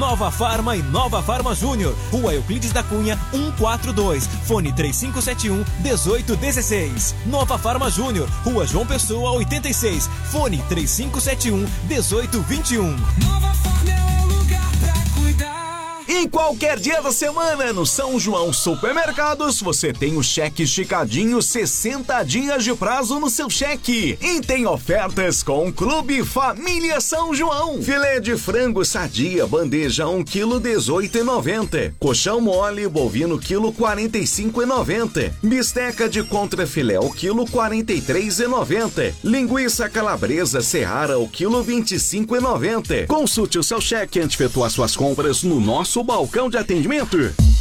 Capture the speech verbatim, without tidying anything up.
Nova Farma e Nova Farma Júnior. Rua Euclides da Cunha, cento e quarenta e dois. Fone três cinco sete um, um oito um seis. Nova Farma Júnior. Rua João Pessoa, oitenta e seis. Fone três cinco sete um, um oito dois um. Nova Farma é o lugar pra cuidar. Em qualquer dia da semana, no São João Supermercados, você tem o cheque esticadinho sessenta dias de prazo no seu cheque. E tem ofertas com o Clube Família São João. Filé de frango sadia, bandeja um quilo dezoito e noventa. Colchão mole bovino quilo quarenta e cinco e noventa. Bisteca de contrafilé o quilo quarenta e três e noventa. Linguiça calabresa Seara o quilo vinte e cinco e noventa. Consulte o seu cheque antes de efetuar suas compras no nosso balcão de atendimento.